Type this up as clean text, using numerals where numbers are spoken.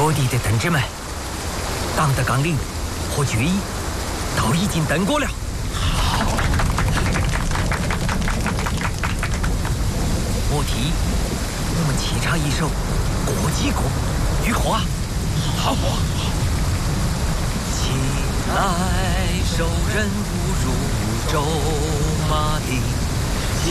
各地的同志们，党的纲领和决议都已经登过了。好，我替我们齐唱一首国际歌，玉华。好。起来，受人侮辱，咒骂的。